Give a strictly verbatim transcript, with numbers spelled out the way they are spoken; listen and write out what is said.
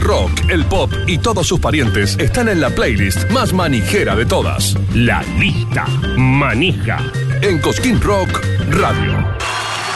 rock, el pop y todos sus parientes están en la playlist más manijera de todas. La lista manija. En Cosquín Rock Radio.